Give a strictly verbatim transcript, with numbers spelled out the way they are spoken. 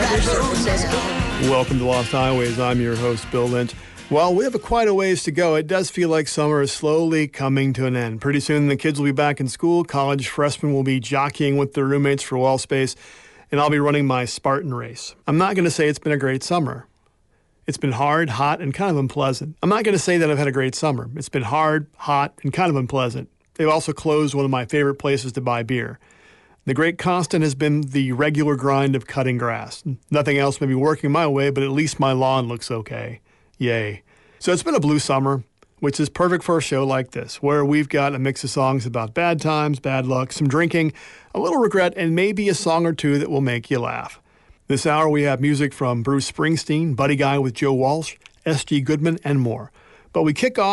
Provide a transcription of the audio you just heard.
Welcome to Lost Highways. I'm your host, Bill Lynch. Well, we have a quite a ways to go. It does feel like summer is slowly coming to an end. Pretty soon the kids will be back in school. College freshmen will be jockeying with their roommates for wall space, and I'll be running my Spartan race. I'm not going to say it's been a great summer. It's been hard, hot, and kind of unpleasant. I'm not going to say that I've had a great summer. It's been hard, hot, and kind of unpleasant. They've also closed one of my favorite places to buy beer. The great constant has been the regular grind of cutting grass. Nothing else may be working my way, but at least my lawn looks okay. Yay. So it's been a blue summer, which is perfect for a show like this, where we've got a mix of songs about bad times, bad luck, some drinking, a little regret, and maybe a song or two that will make you laugh. This hour we have music from Bruce Springsteen, Buddy Guy with Joe Walsh, S G Goodman, and more. But we kick off